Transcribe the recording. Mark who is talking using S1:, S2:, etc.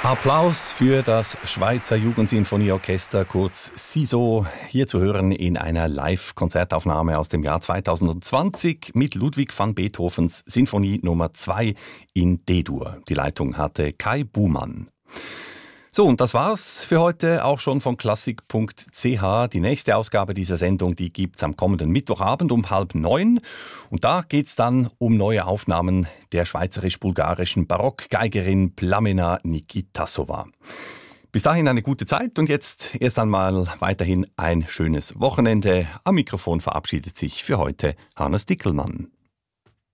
S1: Applaus für das Schweizer Jugendsinfonieorchester, kurz SISO, hier zu hören in einer Live-Konzertaufnahme aus dem Jahr 2020 mit Ludwig van Beethovens Sinfonie Nummer 2 in D-Dur. Die Leitung hatte Kai Buhmann. So, und das war's für heute auch schon von klassik.ch. Die nächste Ausgabe dieser Sendung, die gibt's am kommenden Mittwochabend um 8:30. Und da geht's dann um neue Aufnahmen der schweizerisch-bulgarischen Barockgeigerin Plamena Nikitasova. Bis dahin eine gute Zeit und jetzt erst einmal weiterhin ein schönes Wochenende. Am Mikrofon verabschiedet sich für heute Hannes Dickelmann.